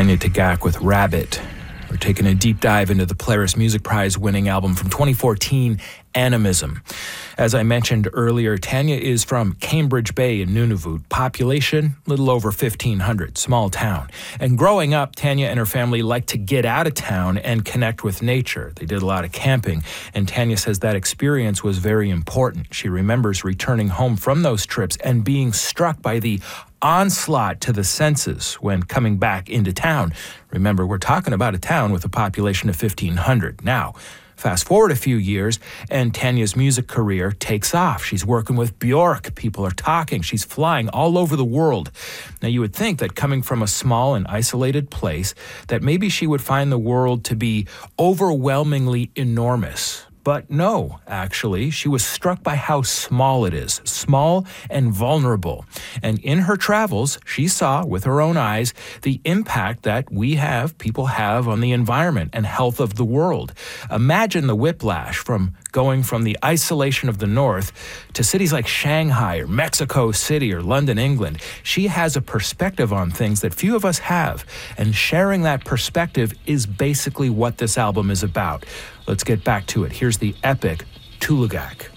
Tanya Tagaq with Rabbit. We're taking a deep dive into the Polaris Music Prize winning album from 2014, Animism. As I mentioned earlier, Tanya is from Cambridge Bay in Nunavut. Population, little over 1,500, small town. And growing up, Tanya and her family liked to get out of town and connect with nature. They did a lot of camping, and Tanya says that experience was very important. She remembers returning home from those trips and being struck by the onslaught to the senses when coming back into town. Remember, we're talking about a town with a population of 1,500. Now, fast forward a few years, and Tanya's music career takes off. She's working with Bjork. People are talking. She's flying all over the world. Now, you would think that coming from a small and isolated place, that maybe she would find the world to be overwhelmingly enormous. But no, actually, she was struck by how small it is, small and vulnerable. And in her travels, she saw with her own eyes the impact that people have on the environment and health of the world. Imagine the whiplash from going from the isolation of the North to cities like Shanghai or Mexico City or London, England. She has a perspective on things that few of us have, and sharing that perspective is basically what this album is about. Let's get back to it. Here's the epic Tulugak.